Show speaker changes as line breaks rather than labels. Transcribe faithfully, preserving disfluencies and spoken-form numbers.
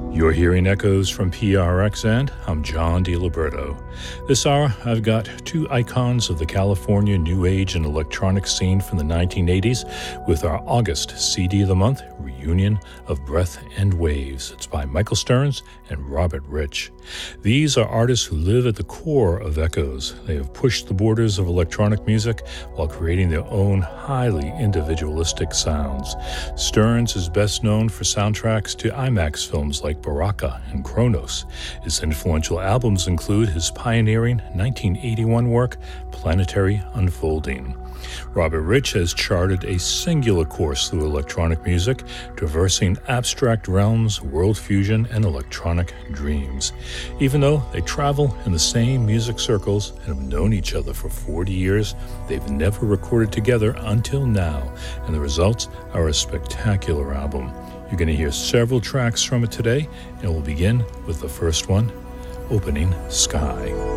You're hearing echoes from P R X, and I'm John DiLiberto. This hour, I've got two icons of the California New Age and electronic scene from the nineteen eighties with our August C D of the Month reunion of Breath and Waves. It's by Michael Stearns and Robert Rich. These are artists who live at the core of Echoes. They have pushed the borders of electronic music while creating their own highly individualistic sounds. Stearns is best known for soundtracks to IMAX films like Baraka and Kronos. His influential albums include his pioneering nineteen eighty-one work, Planetary Unfolding. Robert Rich has charted a singular course through electronic music, traversing abstract realms, world fusion, and electronic dreams. Even though they travel in the same music circles and have known each other for forty years, they've never recorded together until now, and the results are a spectacular album. You're going to hear several tracks from it today, and we'll begin with the first one, Opening Sky.